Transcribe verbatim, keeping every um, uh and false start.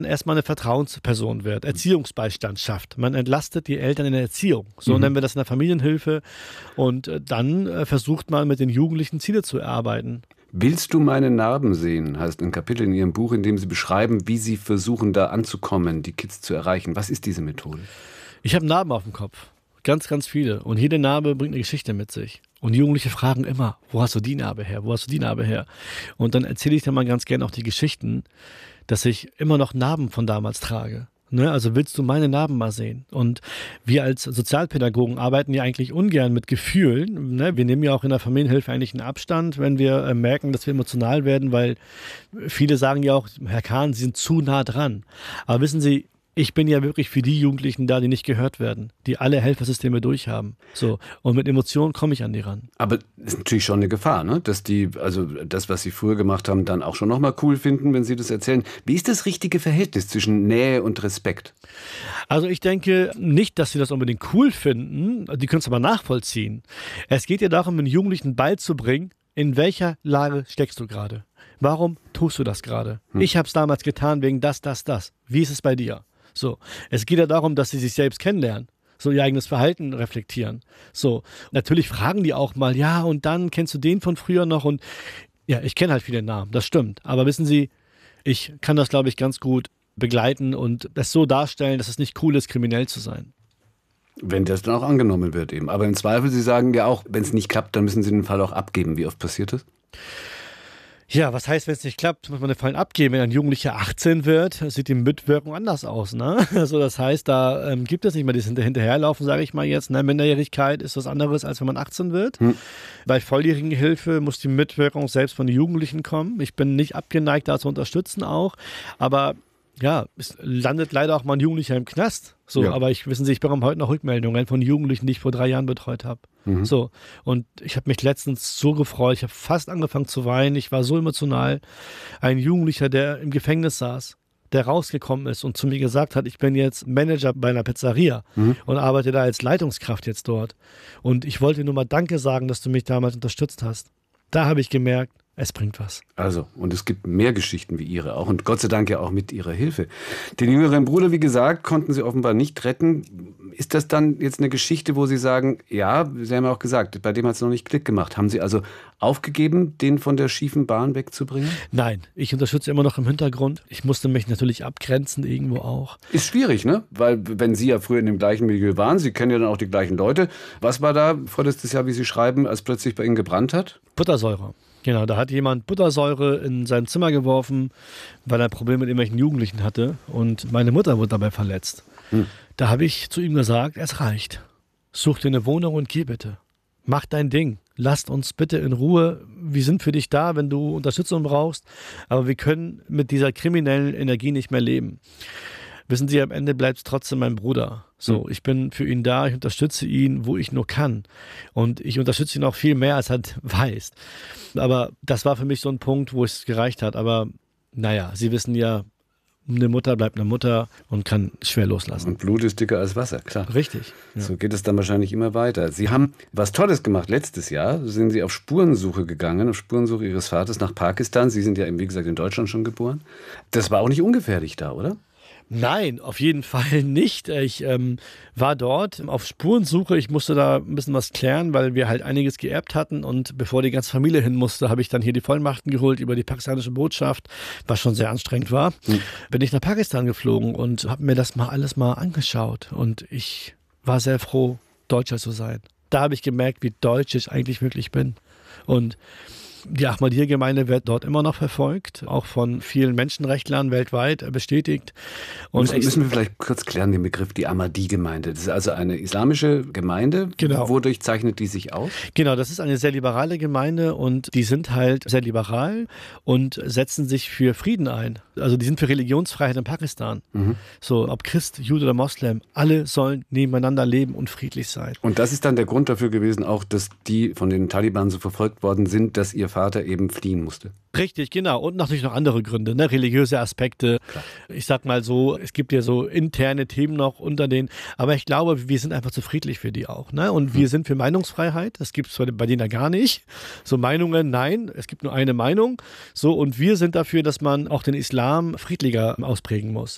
erstmal eine Vertrauensperson wird, Erziehungsbeistand schafft. Man entlastet die Eltern in der Erziehung. So mhm. nennen wir das in der Familienhilfe. Und dann versucht man mit den Jugendlichen Ziele zu erarbeiten. Willst du meine Narben sehen, heißt ein Kapitel in Ihrem Buch, in dem Sie beschreiben, wie Sie versuchen, da anzukommen, die Kids zu erreichen. Was ist diese Methode? Ich habe Narben auf dem Kopf. Ganz, ganz viele. Und jede Narbe bringt eine Geschichte mit sich. Und Jugendliche fragen immer, wo hast du die Narbe her? Wo hast du die Narbe her? Und dann erzähle ich dann mal ganz gerne auch die Geschichten, dass ich immer noch Narben von damals trage. Ne? Also willst du meine Narben mal sehen? Und wir als Sozialpädagogen arbeiten ja eigentlich ungern mit Gefühlen. Ne? Wir nehmen ja auch in der Familienhilfe eigentlich einen Abstand, wenn wir äh, merken, dass wir emotional werden, weil viele sagen ja auch, Herr Kahn, Sie sind zu nah dran. Aber wissen Sie, ich bin ja wirklich für die Jugendlichen da, die nicht gehört werden, die alle Helfersysteme durchhaben. So. Und mit Emotionen komme ich an die ran. Aber es ist natürlich schon eine Gefahr, ne? Dass die, also das, was Sie früher gemacht haben, dann auch schon nochmal cool finden, wenn Sie das erzählen. Wie ist das richtige Verhältnis zwischen Nähe und Respekt? Also ich denke nicht, dass sie das unbedingt cool finden. Die können es aber nachvollziehen. Es geht ja darum, den Jugendlichen beizubringen, in welcher Lage steckst du gerade? Warum tust du das gerade? Hm. Ich habe es damals getan wegen das, das, das. Wie ist es bei dir? So, es geht ja darum, dass sie sich selbst kennenlernen, so ihr eigenes Verhalten reflektieren. So, natürlich fragen die auch mal, ja, und dann kennst du den von früher noch? Und ja, ich kenne halt viele Namen, das stimmt. Aber wissen Sie, ich kann das, glaube ich, ganz gut begleiten und es so darstellen, dass es nicht cool ist, kriminell zu sein. Wenn das dann auch angenommen wird eben. Aber im Zweifel, Sie sagen ja auch, wenn es nicht klappt, dann müssen Sie den Fall auch abgeben. Wie oft passiert das? Ja, was heißt, wenn es nicht klappt, muss man den Fall abgeben. Wenn ein Jugendlicher achtzehn wird, sieht die Mitwirkung anders aus. Ne? Also das heißt, da ähm, gibt es nicht mehr dieses Hinterherlaufen, sage ich mal jetzt. Ne? Minderjährigkeit ist was anderes, als wenn man achtzehn wird. Hm. Bei volljährigen Hilfe muss die Mitwirkung selbst von den Jugendlichen kommen. Ich bin nicht abgeneigt, da zu unterstützen auch. Aber ja, es landet leider auch mal ein Jugendlicher im Knast. So, ja. Aber ich, wissen Sie, ich bekomme heute noch Rückmeldungen von Jugendlichen, die ich vor drei Jahren betreut habe. Mhm. So, und ich habe mich letztens so gefreut, ich habe fast angefangen zu weinen, ich war so emotional. Ein Jugendlicher, der im Gefängnis saß, der rausgekommen ist und zu mir gesagt hat, ich bin jetzt Manager bei einer Pizzeria mhm. und arbeite da als Leitungskraft jetzt dort. Und ich wollte nur mal Danke sagen, dass du mich damals unterstützt hast. Da habe ich gemerkt, es bringt was. Also, und es gibt mehr Geschichten wie Ihre auch. Und Gott sei Dank ja auch mit Ihrer Hilfe. Den jüngeren Bruder, wie gesagt, konnten Sie offenbar nicht retten. Ist das dann jetzt eine Geschichte, wo Sie sagen, ja, Sie haben ja auch gesagt, bei dem hat es noch nicht Klick gemacht. Haben Sie also aufgegeben, den von der schiefen Bahn wegzubringen? Nein, ich unterstütze immer noch im Hintergrund. Ich musste mich natürlich abgrenzen, irgendwo auch. Ist schwierig, ne? Weil, wenn Sie ja früher in dem gleichen Milieu waren, Sie kennen ja dann auch die gleichen Leute. Was war da vorletztes Jahr, wie Sie schreiben, als plötzlich bei Ihnen gebrannt hat? Buttersäure. Genau, da hat jemand Buttersäure in sein Zimmer geworfen, weil er Probleme mit irgendwelchen Jugendlichen hatte. Und meine Mutter wurde dabei verletzt. Hm. Da habe ich zu ihm gesagt, es reicht. Such dir eine Wohnung und geh bitte. Mach dein Ding. Lasst uns bitte in Ruhe. Wir sind für dich da, wenn du Unterstützung brauchst. Aber wir können mit dieser kriminellen Energie nicht mehr leben. Wissen Sie, am Ende bleibt es trotzdem mein Bruder. So, ich bin für ihn da, ich unterstütze ihn, wo ich nur kann. Und ich unterstütze ihn auch viel mehr, als er weiß. Aber das war für mich so ein Punkt, wo es gereicht hat. Aber naja, Sie wissen ja, eine Mutter bleibt eine Mutter und kann schwer loslassen. Und Blut ist dicker als Wasser, klar. Richtig. Ja. So geht es dann wahrscheinlich immer weiter. Sie haben was Tolles gemacht. Letztes Jahr sind Sie auf Spurensuche gegangen, auf Spurensuche Ihres Vaters nach Pakistan. Sie sind ja, wie gesagt, in Deutschland schon geboren. Das war auch nicht ungefährlich da, oder? Nein, auf jeden Fall nicht. Ich ähm, war dort auf Spurensuche. Ich musste da ein bisschen was klären, weil wir halt einiges geerbt hatten. Und bevor die ganze Familie hin musste, habe ich dann hier die Vollmachten geholt über die pakistanische Botschaft, was schon sehr anstrengend war. Hm. Bin ich nach Pakistan geflogen und habe mir das mal alles mal angeschaut. Und ich war sehr froh, Deutscher zu sein. Da habe ich gemerkt, wie deutsch ich eigentlich wirklich bin. Und die Ahmadiyya-Gemeinde wird dort immer noch verfolgt, auch von vielen Menschenrechtlern weltweit bestätigt. Und müssen, müssen wir vielleicht kurz klären den Begriff, die Ahmadi-Gemeinde. Das ist also eine islamische Gemeinde. Genau. Wodurch zeichnet die sich aus? Genau, das ist eine sehr liberale Gemeinde und die sind halt sehr liberal und setzen sich für Frieden ein. Also die sind für Religionsfreiheit in Pakistan. Mhm. So, ob Christ, Jude oder Moslem, alle sollen nebeneinander leben und friedlich sein. Und das ist dann der Grund dafür gewesen, auch, dass die von den Taliban so verfolgt worden sind, dass ihr Vater eben fliehen musste. Richtig, genau. Und natürlich noch andere Gründe, ne? Religiöse Aspekte. Klar. Ich sag mal so, es gibt ja so interne Themen noch unter denen. Aber ich glaube, wir sind einfach zu friedlich für die auch. Ne? Und wir sind für Meinungsfreiheit. Das gibt es bei denen ja gar nicht. So Meinungen, nein, es gibt nur eine Meinung. So, und wir sind dafür, dass man auch den Islam friedlicher ausprägen muss.